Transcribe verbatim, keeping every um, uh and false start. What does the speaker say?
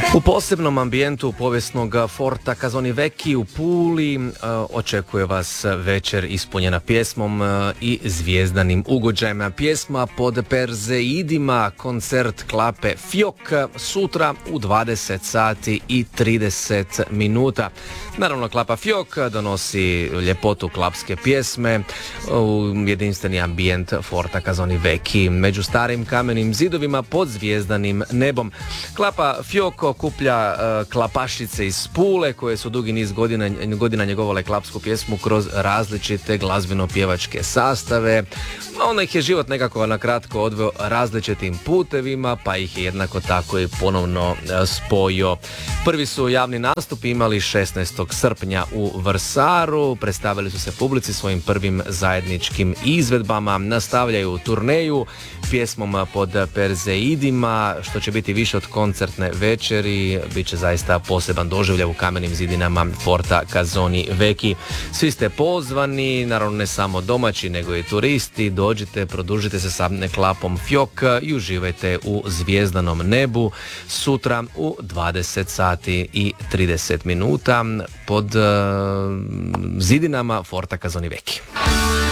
U posebnom ambijentu povijesnog Forta Casoni Vecchi u Puli uh, očekuje vas večer ispunjena pjesmom uh, i zvijezdanim ugođajima. Pjesma pod Perzeidima, koncert klape Fjok sutra u dvadeset sati i trideset minuta. Naravno, klapa Fjok donosi ljepotu klapske pjesme u jedinstveni ambijent Forta Casoni Vecchi među starim kamenim zidovima pod zvijezdanim nebom. Klapa Fjok okuplja uh, klapašice iz Pule koje su dugi niz godina, godina njegovale klapsku pjesmu kroz različite glazbeno-pjevačke sastave. Onda ih je život nekako na kratko odveo različitim putevima, pa ih je jednako tako i ponovno uh, spojio. Prvi su javni nastup imali šesnaestog srpnja u Vrsaru, predstavili su se publici svojim prvim zajedničkim izvedbama, nastavljaju turneju pjesmom pod Perzeidima, što će biti više od koncertne večeri, bit će zaista poseban doživljaj u kamenim zidinama Forta Casoni Vecchi. Svi ste pozvani, naravno ne samo domaći, nego i turisti. Dođite, produžite se sa klapom Fjok i uživajte u zvijezdanom nebu sutra u dvadeset sati i trideset minuta pod uh, zidinama Forta Casoni Vecchi.